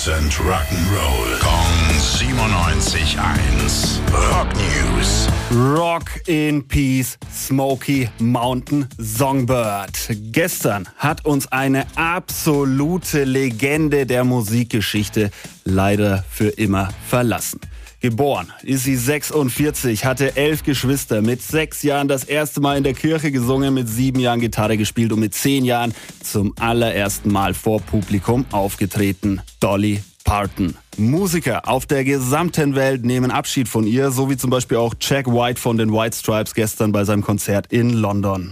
Rock'n'Roll. Kong 97.1. Rock News. Rock in Peace, Smoky Mountain Songbird. Gestern hat uns eine absolute Legende der Musikgeschichte leider für immer verlassen. Geboren ist sie 46, hatte 11 Geschwister, mit 6 Jahren das erste Mal in der Kirche gesungen, mit 7 Jahren Gitarre gespielt und mit 10 Jahren zum allerersten Mal vor Publikum aufgetreten. Dolly Parton. Musiker auf der gesamten Welt nehmen Abschied von ihr, so wie zum Beispiel auch Jack White von den White Stripes gestern bei seinem Konzert in London.